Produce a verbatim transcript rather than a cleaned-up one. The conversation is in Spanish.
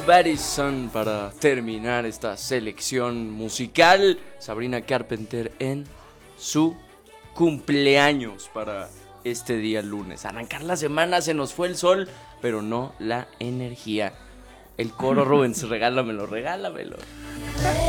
Nobody's Son para terminar esta selección musical. Sabrina Carpenter en su cumpleaños para este día lunes. Arrancar la semana, se nos fue el sol, pero no la energía. El coro, Rubens, regálamelo, regálamelo.